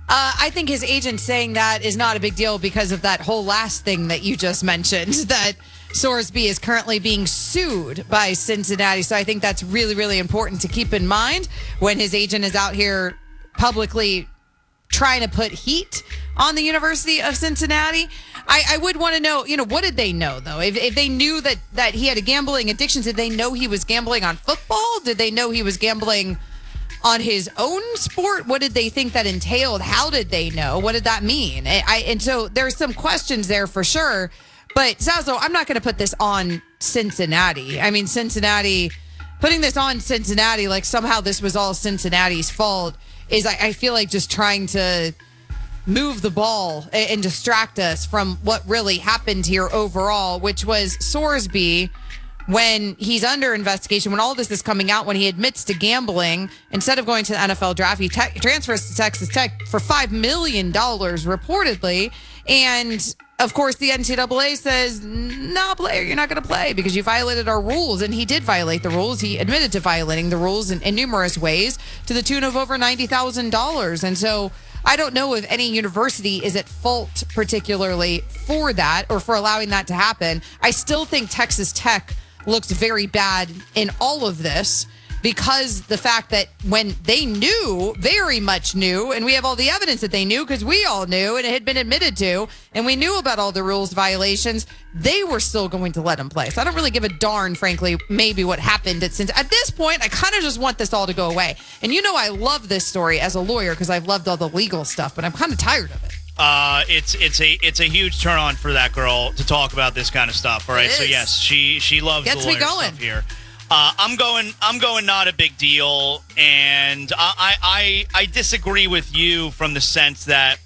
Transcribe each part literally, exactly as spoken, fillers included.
Uh, I think his agent saying that is not a big deal because of that whole last thing that you just mentioned, that Sorsby is currently being sued by Cincinnati. So I think that's really, really important to keep in mind when his agent is out here publicly trying to put heat on the University of Cincinnati. I, I would want to know, you know, what did they know, though? If, if they knew that, that he had a gambling addiction, did they know he was gambling on football? Did they know he was gambling on his own sport? What did they think that entailed? How did they know? What did that mean? I, I and so there's some questions there for sure. But Zaslow, I'm not going to put this on Cincinnati. I mean, Cincinnati, putting this on Cincinnati, like somehow this was all Cincinnati's fault, is I, I feel like just trying to move the ball and, and distract us from what really happened here overall, which was Sorsby, when he's under investigation, when all this is coming out, when he admits to gambling, instead of going to the N F L draft, he te- transfers to Texas Tech for five million dollars reportedly. And of course, the N C double A says, no, player, you're not going to play because you violated our rules. And he did violate the rules. He admitted to violating the rules in, in numerous ways to the tune of over ninety thousand dollars. And so I don't know if any university is at fault particularly for that or for allowing that to happen. I still think Texas Tech looks very bad in all of this because the fact that when they knew, very much knew, and we have all the evidence that they knew because we all knew and it had been admitted to, and we knew about all the rules violations, they were still going to let him play. So I don't really give a darn, frankly, maybe what happened at since at this point, I kind of just want this all to go away. And you know I love this story as a lawyer because I've loved all the legal stuff, but I'm kind of tired of it. Uh, it's it's a it's a huge turn on for that girl to talk about this kind of stuff. All right, so yes, she she loves Gets the lawyer me going. stuff here. Uh, I'm going I'm going not a big deal, and I, I I disagree with you from the sense that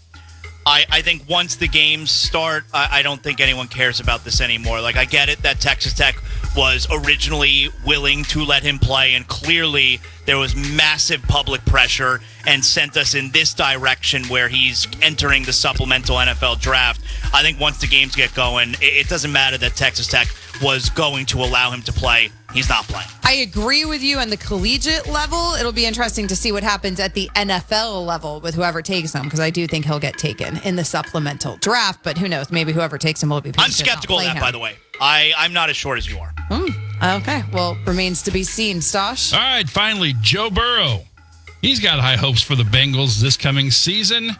I I think once the games start, I, I don't think anyone cares about this anymore. Like I get it that Texas Tech was originally willing to let him play, and clearly there was massive public pressure and sent us in this direction where he's entering the supplemental N F L draft. I think once the games get going, it, it doesn't matter that Texas Tech was going to allow him to play. He's not playing. I agree with you on the collegiate level. It'll be interesting to see what happens at the N F L level with whoever takes him, because I do think he'll get taken in the supplemental draft, but who knows? Maybe whoever takes him will be patient. I'm skeptical of that, him. by the way. I, I'm not as short as you are. Mm, okay, well, remains to be seen, Stosh. All right, finally, Joe Burrow. He's got high hopes for the Bengals this coming season.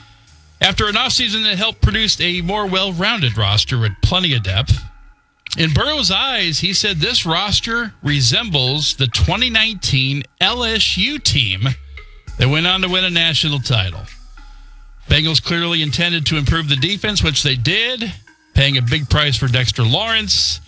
After an offseason that helped produce a more well-rounded roster with plenty of depth, in Burrow's eyes, he said this roster resembles the twenty nineteen L S U team that went on to win a national title. Bengals clearly intended to improve the defense, which they did, paying a big price for Dexter Lawrence.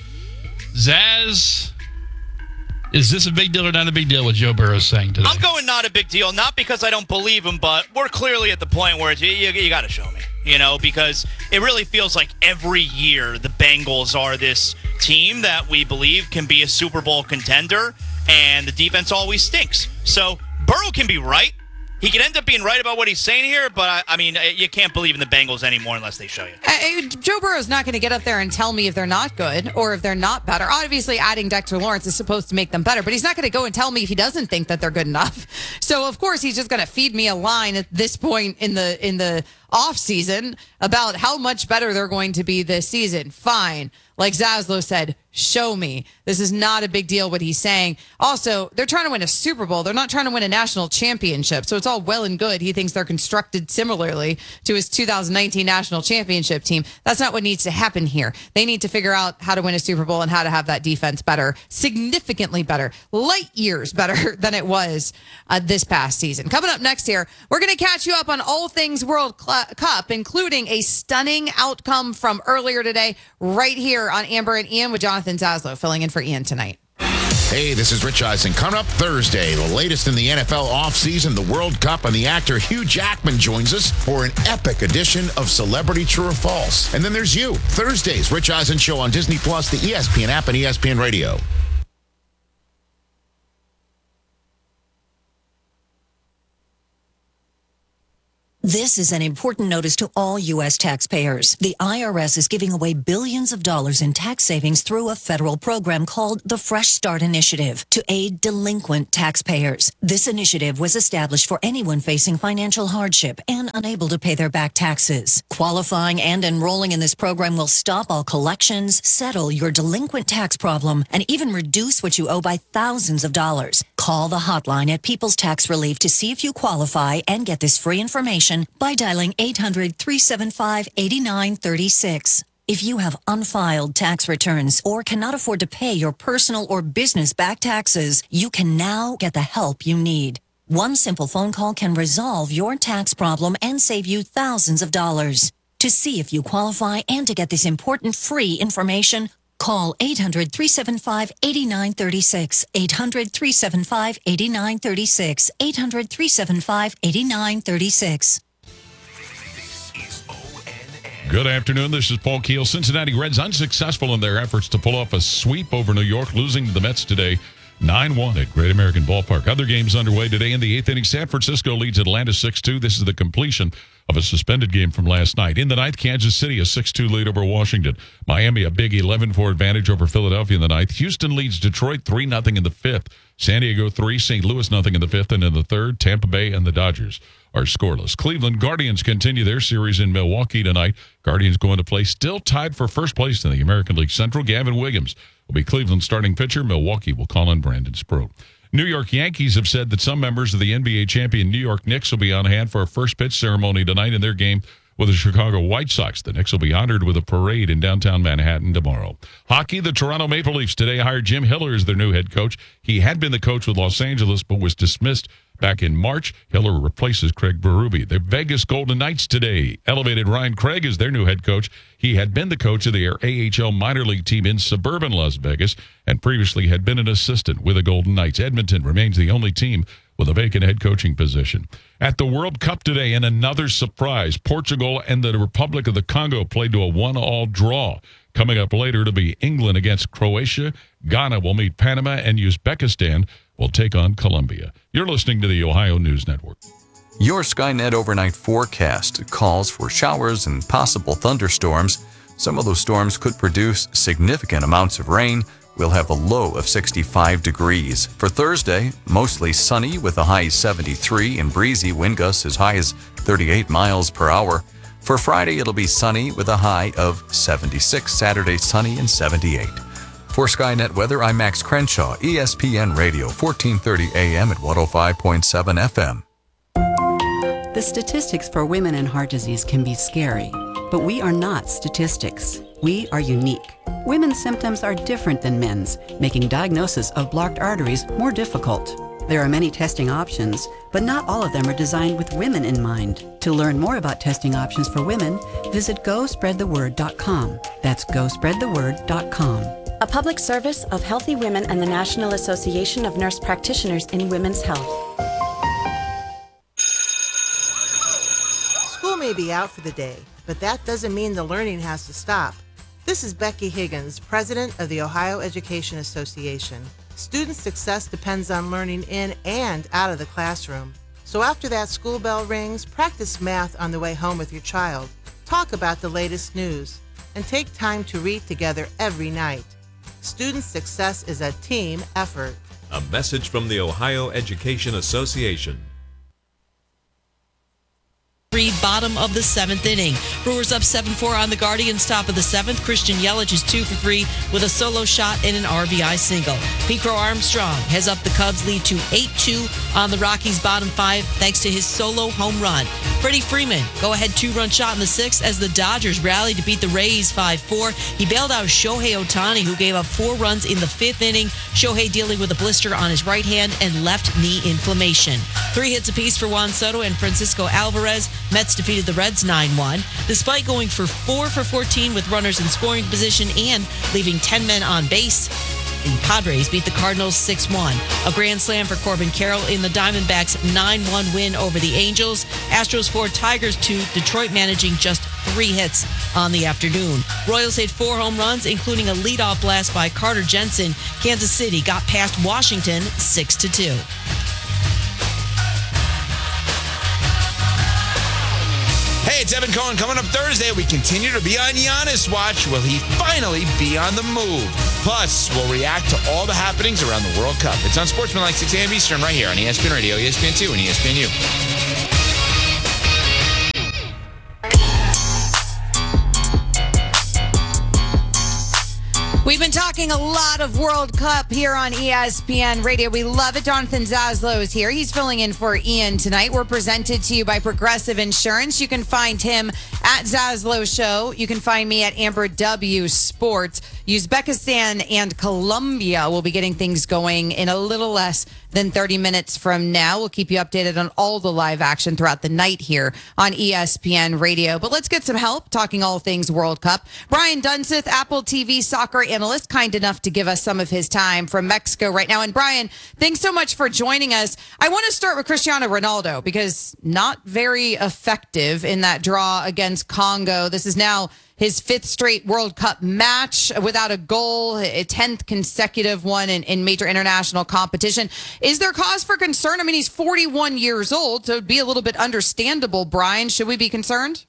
Zaz, is this a big deal or not a big deal what Joe Burrow is saying today? I'm going not a big deal, not because I don't believe him, but we're clearly at the point where it's, you, you, you got to show me, you know, because it really feels like every year the Bengals are this team that we believe can be a Super Bowl contender, and the defense always stinks. So Burrow can be right. He could end up being right about what he's saying here, but, I, I mean, you can't believe in the Bengals anymore unless they show you. Uh, Joe Burrow's not going to get up there and tell me if they're not good or if they're not better. Obviously, adding Dexter Lawrence is supposed to make them better, but he's not going to go and tell me if he doesn't think that they're good enough. So, of course, he's just going to feed me a line at this point in the in the off season about how much better they're going to be this season. Fine. Like Zaslow said, show me. This is not a big deal what he's saying. Also, they're trying to win a Super Bowl. They're not trying to win a national championship. So it's all well and good. He thinks they're constructed similarly to his two thousand nineteen national championship team. That's not what needs to happen here. They need to figure out how to win a Super Bowl and how to have that defense better, significantly better, light years better than it was uh, this past season. Coming up next here, we're going to catch you up on all things World Cup, including a stunning outcome from earlier today right here on Amber and Ian with Jonathan Zaslow filling in for Ian tonight. Hey, this is Rich Eisen. Coming up Thursday, the latest in the N F L offseason, the World Cup, and the actor Hugh Jackman joins us for an epic edition of Celebrity True or False. And then there's you. Thursday's Rich Eisen Show on Disney Plus, the E S P N app, and E S P N Radio. This is an important notice to all U S taxpayers. The I R S is giving away billions of dollars in tax savings through a federal program called the Fresh Start Initiative to aid delinquent taxpayers. This initiative was established for anyone facing financial hardship and unable to pay their back taxes. Qualifying and enrolling in this program will stop all collections, settle your delinquent tax problem, and even reduce what you owe by thousands of dollars. Call the hotline at People's Tax Relief to see if you qualify and get this free information by dialing eight hundred, three seven five, eight nine three six. If you have unfiled tax returns or cannot afford to pay your personal or business back taxes, you can now get the help you need. One simple phone call can resolve your tax problem and save you thousands of dollars. To see if you qualify and to get this important free information, call eight hundred, three seven five, eight nine three six, eight hundred, three seven five, eight nine three six, eight hundred, three seven five, eight nine three six. Good afternoon. This is Paul Keel. Cincinnati Reds unsuccessful in their efforts to pull off a sweep over New York, losing to the Mets today nine one at Great American Ballpark. Other games underway today in the eighth inning. San Francisco leads Atlanta six two. This is the completion of a suspended game from last night. In the ninth, Kansas City a six two lead over Washington. Miami a big eleven four advantage over Philadelphia in the ninth. Houston leads Detroit three nothing in the fifth. San Diego three, Saint Louis nothing in the fifth. And in the third, Tampa Bay and the Dodgers are scoreless. Cleveland Guardians continue their series in Milwaukee tonight. Guardians going to play still tied for first place in the American League Central. Gavin Williams will be Cleveland's starting pitcher. Milwaukee will call in Brandon Sproat. New York Yankees have said that some members of the N B A champion New York Knicks will be on hand for a first pitch ceremony tonight in their game with the Chicago White Sox. The Knicks will be honored with a parade in downtown Manhattan tomorrow. Hockey, the Toronto Maple Leafs today hired Jim Hiller as their new head coach. He had been the coach with Los Angeles but was dismissed back in March. Hiller replaces Craig Berube. The Vegas Golden Knights today elevated Ryan Craig as their new head coach. He had been the coach of their A H L minor league team in suburban Las Vegas and previously had been an assistant with the Golden Knights. Edmonton remains the only team with a vacant head coaching position. At the World Cup today, in another surprise, Portugal and the Republic of the Congo played to a one-all draw. Coming up later to be England against Croatia. Ghana will meet Panama, and Uzbekistan will take on Colombia. You're listening to the Ohio News Network. Your Skynet overnight forecast calls for showers and possible thunderstorms. Some of those storms could produce significant amounts of rain. We'll have a low of sixty-five degrees. For Thursday, mostly sunny with a high seventy-three and breezy, wind gusts as high as thirty-eight miles per hour. For Friday, it'll be sunny with a high of seventy-six. Saturday, sunny and seventy-eight. For Skynet Weather, I'm Max Crenshaw, E S P N Radio, fourteen thirty A M at one oh five point seven F M. The statistics for women and heart disease can be scary, but we are not statistics. We are unique. Women's symptoms are different than men's, making diagnosis of blocked arteries more difficult. There are many testing options, but not all of them are designed with women in mind. To learn more about testing options for women, visit go spread the word dot com. That's go spread the word dot com. A public service of Healthy Women and the National Association of Nurse Practitioners in Women's Health. School may be out for the day, but that doesn't mean the learning has to stop. This is Becky Higgins, president of the Ohio Education Association. Student success depends on learning in and out of the classroom. So after that school bell rings, practice math on the way home with your child. Talk about the latest news, and take time to read together every night. Student success is a team effort. A message from the Ohio Education Association. Bottom of the seventh inning. Brewers up seven four on the Guardians, top of the seventh. Christian Yelich is two for three with a solo shot and an R B I single. Pecro Armstrong has up the Cubs lead to eight two on the Rockies' bottom five thanks to his solo home run. Freddie Freeman, go-ahead two-run shot in the sixth as the Dodgers rallied to beat the Rays five four. He bailed out Shohei Ohtani, who gave up four runs in the fifth inning. Shohei dealing with a blister on his right hand and left knee inflammation. Three hits apiece for Juan Soto and Francisco Alvarez. Mets defeated the Reds nine one. Despite going for four for fourteen with runners in scoring position and leaving ten men on base, the Padres beat the Cardinals six one. A grand slam for Corbin Carroll in the Diamondbacks' nine one win over the Angels. Astros four, Tigers two, Detroit managing just three hits on the afternoon. Royals hit four home runs, including a leadoff blast by Carter Jensen. Kansas City got past Washington six to two. Hey, it's Evan Cohen. Coming up Thursday, we continue to be on Giannis watch. Will he finally be on the move? Plus, we'll react to all the happenings around the World Cup. It's on Sportsmanlike, six a.m. Eastern, right here on E S P N Radio, E S P N two, and E S P N U. We've been talking a lot of World Cup here on E S P N Radio. We love it. Jonathan Zaslow is here. He's filling in for Ian tonight. We're presented to you by Progressive Insurance. You can find him at Zaslow Show. You can find me at Amber W Sports. Uzbekistan and Colombia will be getting things going in a little less than thirty minutes from now. We'll keep you updated on all the live action throughout the night here on E S P N Radio. But let's get some help talking all things World Cup. Brian Dunseth, Apple T V soccer analyst, kind enough to give us some of his time from Mexico right now. And Brian, thanks so much for joining us. I want to start with Cristiano Ronaldo because not very effective in that draw against Congo. This is now his fifth straight World Cup match without a goal, a tenth consecutive one in, in major international competition. Is there cause for concern? I mean, he's forty-one years old, so it'd be a little bit understandable. Brian, should we be concerned?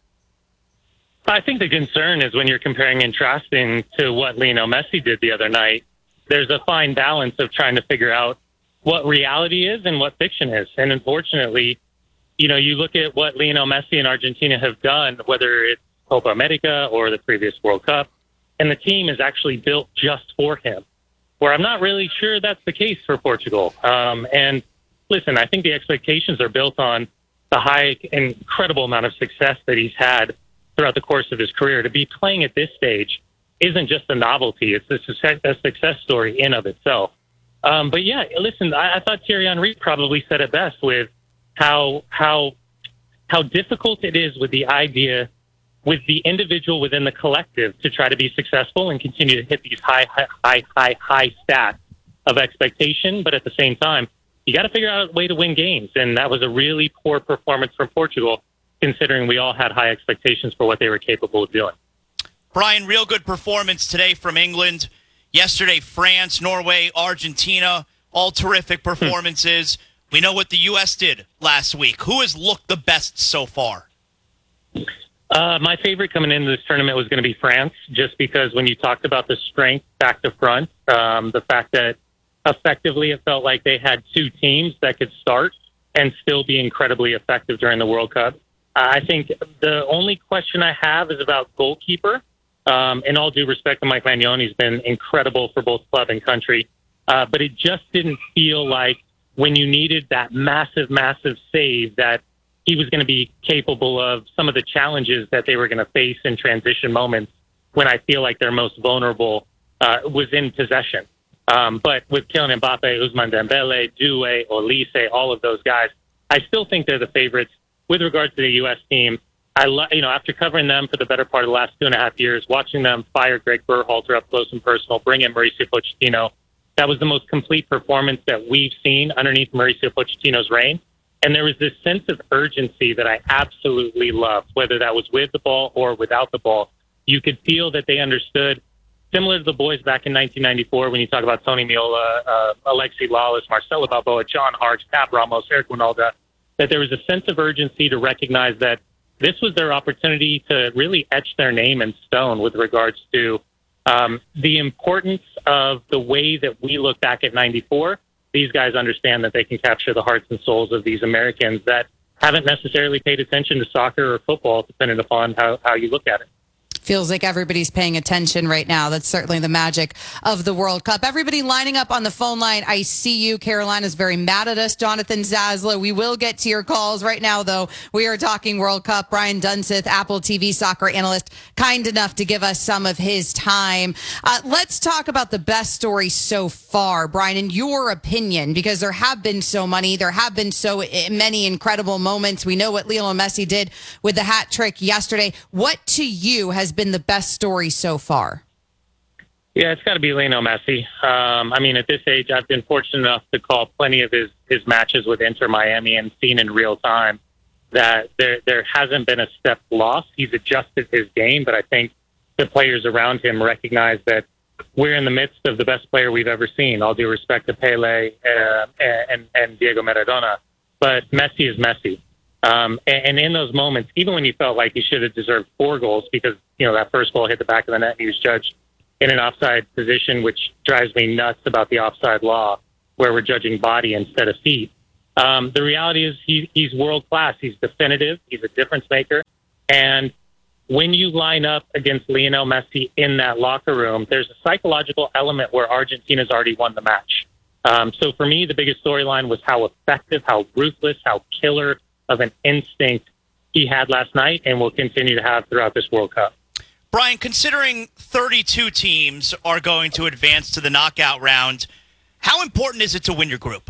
I think the concern is when you're comparing and contrasting to what Lionel Messi did the other night. There's a fine balance of trying to figure out what reality is and what fiction is. And unfortunately, you know, you look at what Lionel Messi and Argentina have done, whether it's Copa America or the previous World Cup, and the team is actually built just for him, where I'm not really sure that's the case for Portugal. Um, and listen, I think the expectations are built on the high, incredible amount of success that he's had throughout the course of his career. To be playing at this stage isn't just a novelty. It's a success, a success story in of itself. Um, but yeah, listen, I, I thought Thierry Henry probably said it best with how, how, how difficult it is with the idea with the individual within the collective to try to be successful and continue to hit these high, high, high, high, high stats of expectation. But at the same time, you got to figure out a way to win games. And that was a really poor performance from Portugal, considering we all had high expectations for what they were capable of doing. Brian, real good performance today from England. Yesterday, France, Norway, Argentina, all terrific performances. We know what the U S did last week. Who has looked the best so far? Uh, my favorite coming into this tournament was going to be France, just because when you talked about the strength back to front, um, the fact that effectively it felt like they had two teams that could start and still be incredibly effective during the World Cup. I think the only question I have is about goalkeeper. Um, in all due respect to Mike Maignan, he's been incredible for both club and country. Uh, but it just didn't feel like when you needed that massive, massive save that he was going to be capable of some of the challenges that they were going to face in transition moments when I feel like they're most vulnerable uh, was in possession. Um, but with Kylian Mbappe, Ousmane Dembele, Doué, Olise, all of those guys, I still think they're the favorites. With regards to the U S team, I lo- you know, after covering them for the better part of the last two and a half years, watching them fire Greg Berhalter up close and personal, bring in Mauricio Pochettino, that was the most complete performance that we've seen underneath Mauricio Pochettino's reign. And there was this sense of urgency that I absolutely loved, whether that was with the ball or without the ball. You could feel that they understood, similar to the boys back in nineteen ninety-four when you talk about Tony Meola, uh, Alexi Lawless, Marcelo Balboa, John Hart, Pat Ramos, Eric Winalda, that there was a sense of urgency to recognize that this was their opportunity to really etch their name in stone with regards to um, the importance of the way that we look back at ninety-four. These guys understand that they can capture the hearts and souls of these Americans that haven't necessarily paid attention to soccer or football, depending upon how, how you look at it. Feels like everybody's paying attention right now. That's certainly the magic of the World Cup. Everybody lining up on the phone line. I see you. Carolina's very mad at us. Jonathan Zaslow. We will get to your calls right now, though. We are talking World Cup. Brian Dunseth, Apple T V soccer analyst, kind enough to give us some of his time. Uh, let's talk about the best story so far, Brian, in your opinion, because there have been so many. There have been so many incredible moments. We know what Lionel Messi did with the hat trick yesterday. What to you has been the best story so far? Yeah, it's got to be Lionel Messi. Um, I mean, at this age, I've been fortunate enough to call plenty of his, his matches with Inter Miami and seen in real time that there there hasn't been a step lost. He's adjusted his game, but I think the players around him recognize that we're in the midst of the best player we've ever seen, all due respect to Pele uh, and, and Diego Maradona. But Messi is Messi. Um, and, and in those moments, even when you felt like he should have deserved four goals because, you know, that first goal hit the back of the net and he was judged in an offside position, which drives me nuts about the offside law, where we're judging body instead of feet. Um, the reality is he, he's world class. He's definitive. He's a difference maker. And when you line up against Lionel Messi in that locker room, there's a psychological element where Argentina's already won the match. Um, so for me, the biggest storyline was how effective, how ruthless, how killer of an instinct he had last night and will continue to have throughout this World Cup. Brian, considering thirty-two teams are going to advance to the knockout round, how important is it to win your group?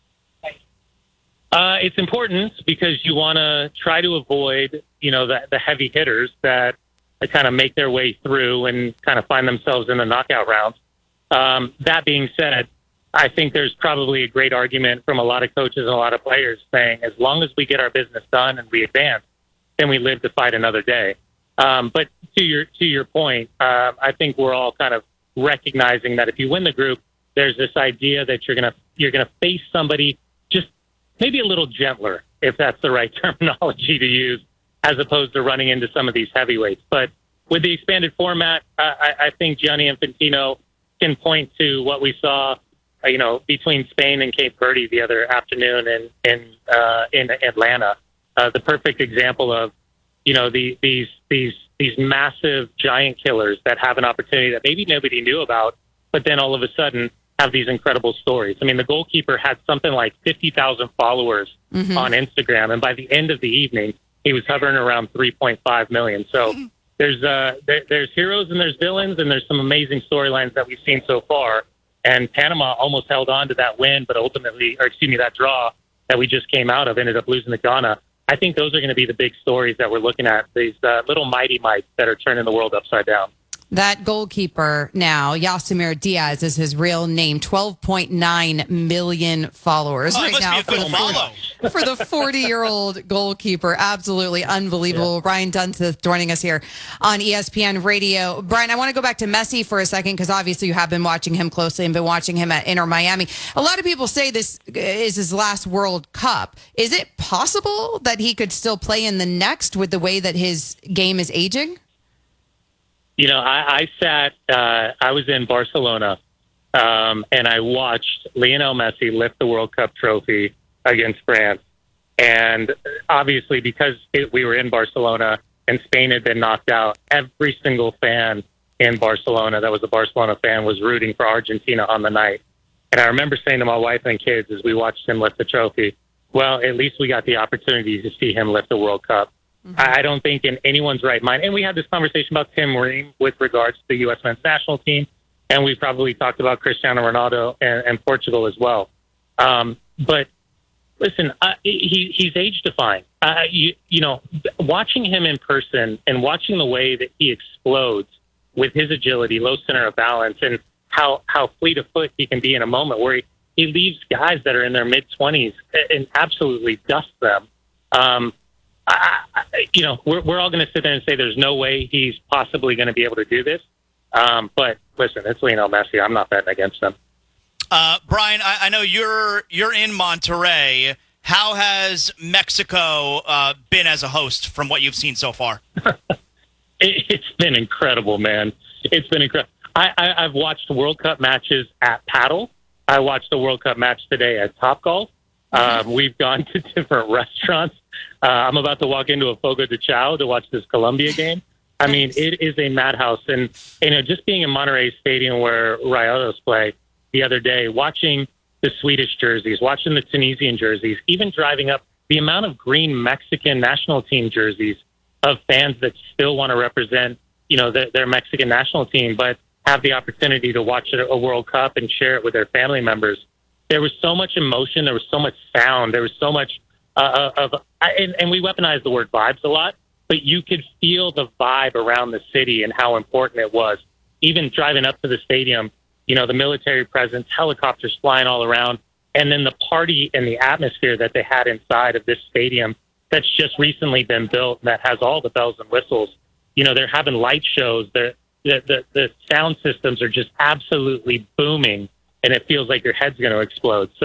Uh, it's important because you want to try to avoid, you know, the, the heavy hitters that kind of make their way through and kind of find themselves in the knockout rounds. Um, that being said, I think there's probably a great argument from a lot of coaches and a lot of players saying, as long as we get our business done and we advance, then we live to fight another day. Um, but to your to your point, uh, I think we're all kind of recognizing that if you win the group, there's this idea that you're gonna you're gonna face somebody just maybe a little gentler, if that's the right terminology to use, as opposed to running into some of these heavyweights. But with the expanded format, uh, I, I think Gianni Infantino can point to what we saw, uh, you know, between Spain and Cape Verde the other afternoon in in uh, in Atlanta. Uh, the perfect example of, you know, the, these these these massive giant killers that have an opportunity that maybe nobody knew about, but then all of a sudden have these incredible stories. I mean, the goalkeeper had something like fifty thousand followers mm-hmm. on Instagram, and by the end of the evening, he was hovering around three point five million. So mm-hmm. there's uh, there, there's heroes and there's villains, and there's some amazing storylines that we've seen so far. And Panama almost held on to that win, but ultimately, or excuse me, that draw that we just came out of ended up losing to Ghana. I think those are going to be the big stories that we're looking at, these uh, little mighty mites that are turning the world upside down. That goalkeeper now, Yasimir Diaz is his real name, twelve point nine million followers oh, right now for the, for the forty-year-old goalkeeper. Absolutely unbelievable. Yeah. Brian Dunseth joining us here on E S P N Radio. Brian, I want to go back to Messi for a second because obviously you have been watching him closely and been watching him at Inter Miami. A lot of people say this is his last World Cup. Is it possible that he could still play in the next with the way that his game is aging? You know, I, I sat, uh, I was in Barcelona, um, and I watched Lionel Messi lift the World Cup trophy against France. And obviously, because it, we were in Barcelona and Spain had been knocked out, every single fan in Barcelona that was a Barcelona fan was rooting for Argentina on the night. And I remember saying to my wife and kids as we watched him lift the trophy, well, at least we got the opportunity to see him lift the World Cup. Mm-hmm. I don't think in anyone's right mind. And we had this conversation about Tim Ream with regards to the U S men's national team. And we probably talked about Cristiano Ronaldo and, and Portugal as well. Um, but listen, uh, he, he's age defying. Uh, you, you know, watching him in person and watching the way that he explodes with his agility, low center of balance, and how, how fleet of foot he can be in a moment where he, he leaves guys that are in their mid twenties and absolutely dusts them. Um, I, I, you know, we're, we're all going to sit there and say there's no way he's possibly going to be able to do this. Um, but listen, it's Lionel Messi. I'm not betting against him. Uh, Brian, I, I know you're you're in Monterrey. How has Mexico uh, been as a host from what you've seen so far? it, it's been incredible, man. It's been incredible. I, I, I've watched World Cup matches at Paddle. I watched the World Cup match today at Topgolf. Um, we've gone to different restaurants. Uh, I'm about to walk into a Fogo de Chao to watch this Colombia game. I mean, it is a madhouse. And, you know, just being in Monterrey Stadium where Rayados play the other day, watching the Swedish jerseys, watching the Tunisian jerseys, even driving up the amount of green Mexican national team jerseys of fans that still want to represent, you know, their, their Mexican national team, but have the opportunity to watch a World Cup and share it with their family members. There was so much emotion. There was so much sound. There was so much uh, of, and, and we weaponize the word vibes a lot, but you could feel the vibe around the city and how important it was. Even driving up to the stadium, you know, the military presence, helicopters flying all around, and then the party and the atmosphere that they had inside of this stadium that's just recently been built that has all the bells and whistles. You know, they're having light shows. They're, the, the, the sound systems are just absolutely booming, and it feels like your head's going to explode. So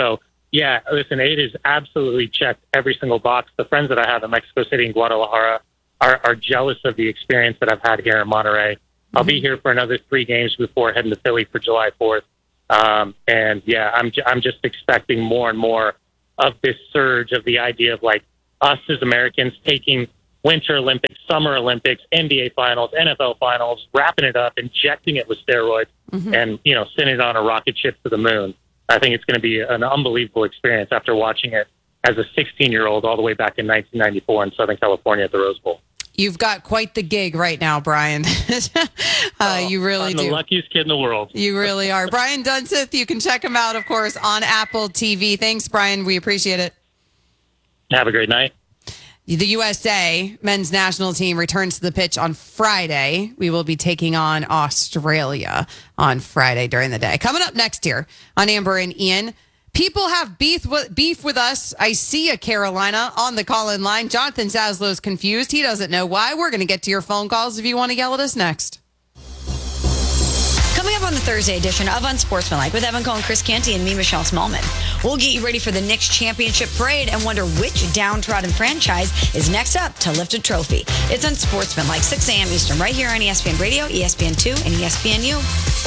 yeah, listen, it has absolutely checked every single box. The friends that I have in Mexico City and Guadalajara are, are jealous of the experience that I've had here in Monterrey. I'll be here for another three games before heading to Philly for July fourth. Um, and yeah, I'm, j- I'm just expecting more and more of this surge of the idea of like us as Americans taking Winter Olympics, Summer Olympics, N B A finals, N F L finals, wrapping it up, injecting it with steroids, mm-hmm. and, you know, sending it on a rocket ship to the moon. I think it's going to be an unbelievable experience after watching it as a sixteen-year-old all the way back in nineteen ninety-four in Southern California at the Rose Bowl. You've got quite the gig right now, Brian. uh, oh, you really I'm do. the luckiest kid in the world. You really are. Brian Dunseth, you can check him out, of course, on Apple T V. Thanks, Brian. We appreciate it. Have a great night. The U S A men's national team returns to the pitch on Friday. We will be taking on Australia on Friday during the day. Coming up next here on Amber and Ian, people have beef with, beef with us. I see a Carolina on the call-in line. Jonathan Zaslow's confused. He doesn't know why. We're going to get to your phone calls if you want to yell at us next. Coming up on the Thursday edition of Unsportsmanlike with Evan Cohen, Chris Canty, and me, Michelle Smallman. We'll get you ready for the Knicks championship parade and wonder which downtrodden franchise is next up to lift a trophy. It's Unsportsmanlike, six a.m. Eastern, right here on E S P N Radio, E S P N two, and E S P N U.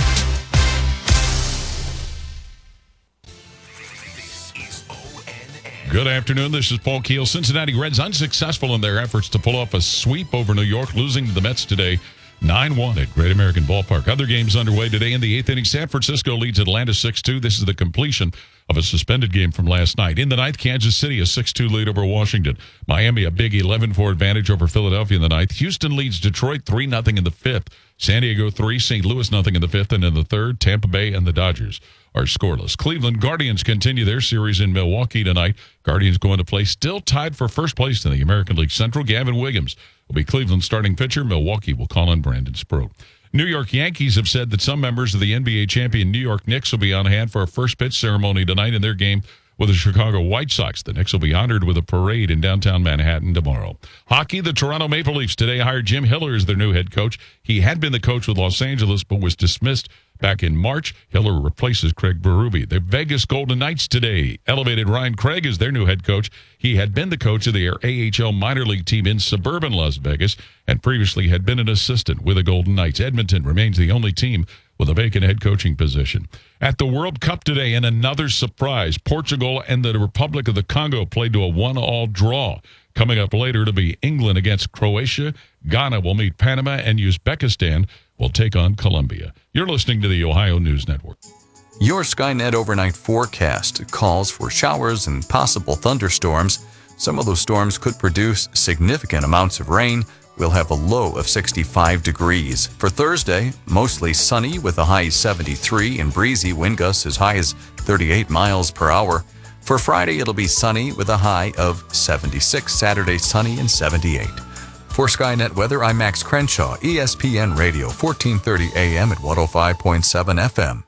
Good afternoon. This is Paul Keel. Cincinnati Reds unsuccessful in their efforts to pull off a sweep over New York, losing to the Mets today nine one at Great American Ballpark. Other games underway today in the eighth inning. San Francisco leads Atlanta six two. This is the completion of a suspended game from last night. In the ninth, Kansas City a six two lead over Washington. Miami a big eleven four advantage over Philadelphia in the ninth. Houston leads Detroit three nothing in the fifth. San Diego three, Saint Louis nothing in the fifth. And in the third, Tampa Bay and the Dodgers are scoreless. Cleveland Guardians continue their series in Milwaukee tonight. Guardians going to play still tied for first place in the American League Central. Gavin Wiggins will be Cleveland's starting pitcher. Milwaukee will call in Brandon Sproat. New York Yankees have said that some members of the N B A champion New York Knicks will be on hand for a first pitch ceremony tonight in their game with the Chicago White Sox. The Knicks will be honored with a parade in downtown Manhattan tomorrow. Hockey, the Toronto Maple Leafs today hired Jim Hiller as their new head coach. He had been the coach with Los Angeles but was dismissed back in March. Hiller replaces Craig Berube. The Vegas Golden Knights today elevated Ryan Craig as their new head coach. He had been the coach of their A H L minor league team in suburban Las Vegas and previously had been an assistant with the Golden Knights. Edmonton remains the only team with a vacant head coaching position. At the World Cup today, in another surprise, Portugal and the Republic of the Congo played to a one-all draw. Coming up later to be England against Croatia. Ghana will meet Panama, and Uzbekistan will take on Colombia. You're listening to the Ohio News Network. Your Skynet overnight forecast calls for showers and possible thunderstorms. Some of those storms could produce significant amounts of rain. We'll have a low of sixty-five degrees. For Thursday, mostly sunny with a high seventy-three and breezy, wind gusts as high as thirty-eight miles per hour. For Friday, it'll be sunny with a high of seventy-six. Saturday, sunny and seventy-eight. For Skynet Weather, I'm Max Crenshaw, E S P N Radio, fourteen thirty A M at one oh five point seven F M.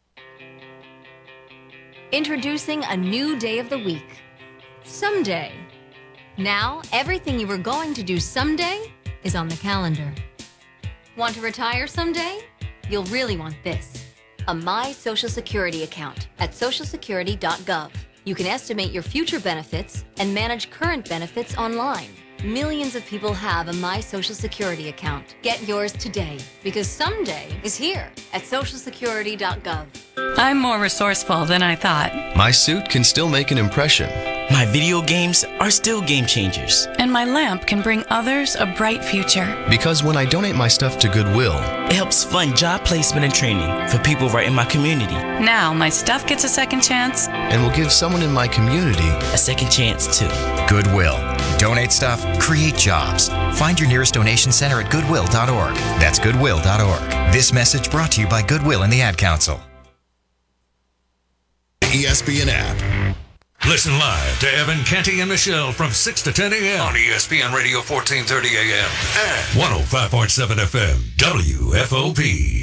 Introducing a new day of the week. Someday. Now, everything you were going to do someday is on the calendar. Want to retire someday? You'll really want this. A My Social Security account at social security dot gov. You can estimate your future benefits and manage current benefits online. Millions of people have a My Social Security account. Get yours today, because someday is here at social security dot gov. I'm more resourceful than I thought. My suit can still make an impression. My video games are still game changers. And my lamp can bring others a bright future. Because when I donate my stuff to Goodwill, it helps fund job placement and training for people right in my community. Now my stuff gets a second chance. And will give someone in my community a second chance too. Goodwill. Donate stuff, create jobs. Find your nearest donation center at goodwill dot org. That's goodwill dot org. This message brought to you by Goodwill and the Ad Council. The E S P N app. Listen live to Evan, Canty, and Michelle from six to ten a.m. on E S P N Radio fourteen thirty A M and one oh five point seven F M W F O P.